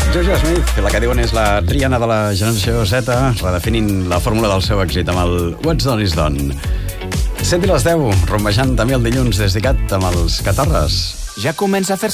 Georgia Smith, la que diuen és la Rihanna de la generació Z, redefinint la fórmula del seu èxit amb el What's Done is Done. 7 i les 10, rombejant també el dilluns des d'ICAT amb els Catarres. Ja comença a fer